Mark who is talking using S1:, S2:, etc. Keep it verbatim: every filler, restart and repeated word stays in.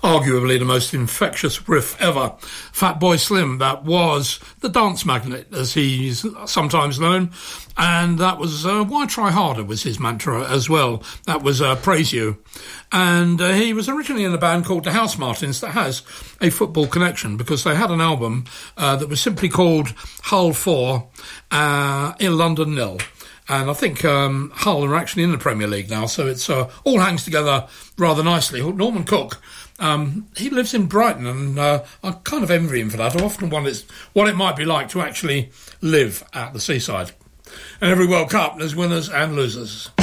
S1: arguably the most infectious riff ever. Fatboy Slim, that was the dance magnet, as he's sometimes known, and that was uh, why try harder was his mantra as well. That was uh, praise you. And uh, he was originally in a band called the House Martins that has a football connection, because they had an album uh, that was simply called Hull four, uh, in London nil. And I think um, Hull are actually in the Premier League now, so it's uh, all hangs together rather nicely. Norman Cook, um, he lives in Brighton, and uh, I kind of envy him for that. I often wonder what it might be like to actually live at the seaside. And every World Cup, there's winners and losers.